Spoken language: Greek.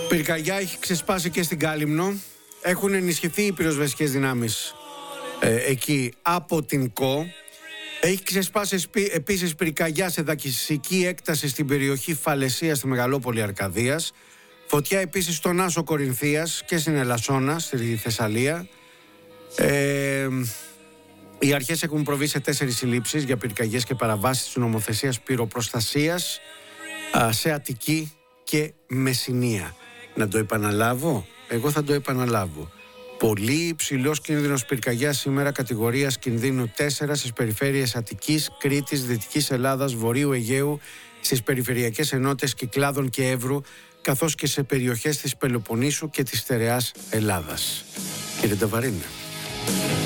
Πυρκαγιά έχει ξεσπάσει και στην Κάλυμνο. Έχουν ενισχυθεί οι πυροσβεστικές δυνάμεις εκεί από την ΚΟ. Έχει ξεσπάσει επίσης πυρκαγιά σε δακησική έκταση στην περιοχή Φαλαισία στη Μεγαλόπολη Αρκαδίας. Φωτιά επίσης στον Άσο Κορινθίας και στην Ελασσόνα στη Θεσσαλία. Οι αρχές έχουν προβεί σε 4 συλλήψεις για πυρκαγιές και παραβάσεις της νομοθεσίας πυροπροστασίας σε Αττική και Μεσσηνία. Να το επαναλάβω? Εγώ θα το επαναλάβω. Πολύ υψηλός κίνδυνος πυρκαγιάς σήμερα, κατηγορίας κινδύνου 4 στις περιφέρειες Αττικής, Κρήτης, Δυτικής Ελλάδας, Βορείου Αιγαίου, στις περιφερειακές ενότητες Κυκλάδων και Εύρου, καθώς και σε περιοχές της Πελοποννήσου και της Στερεάς Ελλάδας. Κύριε Νταβαρίνα.